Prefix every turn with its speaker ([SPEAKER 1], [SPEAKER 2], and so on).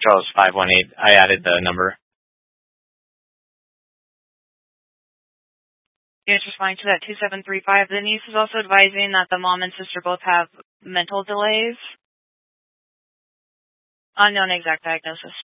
[SPEAKER 1] Charles 518. I added the number.
[SPEAKER 2] Yes, responding to that 2735. The niece is also advising that the mom and sister both have mental delays. Unknown exact diagnosis.